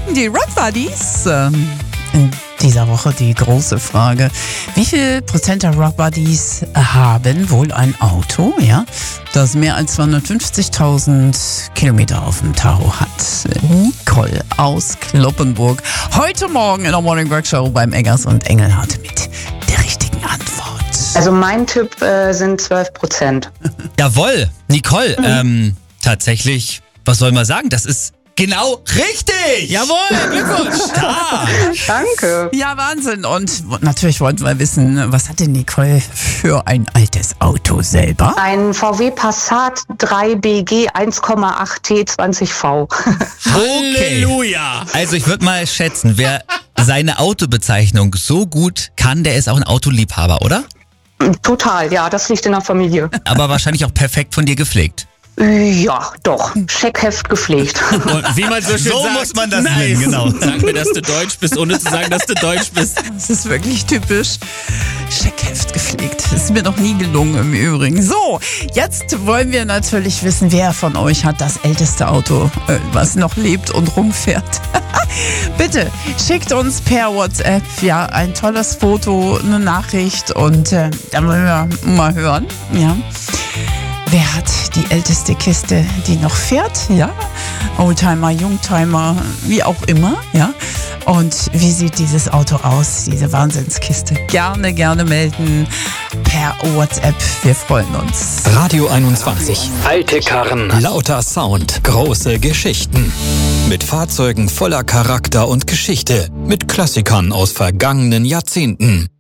kriegen die Rock Buddies in dieser Woche die große Frage. Wie viel Prozent der Rock Buddies haben wohl ein Auto, ja, das mehr als 250.000 Kilometer auf dem Tacho hat? Nicole aus Cloppenburg. Heute Morgen in der Morning Work Show beim Eggers und Engelhardt mit der richtigen Antwort. Also mein Tipp sind 12%. Jawohl, Nicole, tatsächlich, was soll man sagen, das ist genau richtig! Jawohl, Glückwunsch! Danke. Ja, Wahnsinn. Und natürlich wollten wir wissen, was hat denn Nicole für ein altes Auto selber? Ein VW Passat 3BG 1,8T 20V. Halleluja! Also ich würde mal schätzen, wer seine Autobezeichnung so gut kann, der ist auch ein Autoliebhaber, oder? Total, ja, das liegt in der Familie. Aber wahrscheinlich auch perfekt von dir gepflegt. Ja, doch. Scheckheft gepflegt. Und wie man so schön So sagt, muss man das nice. nennen, genau. Sag mir, dass du Deutsch bist, ohne zu sagen, dass du Deutsch bist. Das ist wirklich typisch. Scheckheft gepflegt. Das ist mir noch nie gelungen im Übrigen. So, jetzt wollen wir natürlich wissen, wer von euch hat das älteste Auto, was noch lebt und rumfährt. Bitte schickt uns per WhatsApp ja ein tolles Foto, eine Nachricht und dann wollen wir mal hören, ja. Wer hat die älteste Kiste, die noch fährt? Ja, Oldtimer, Youngtimer, wie auch immer, ja. Und wie sieht dieses Auto aus, diese Wahnsinnskiste? Gerne melden per WhatsApp. Wir freuen uns. Radio 21. Alte Karren, lauter Sound, große Geschichten. Mit Fahrzeugen voller Charakter und Geschichte. Mit Klassikern aus vergangenen Jahrzehnten.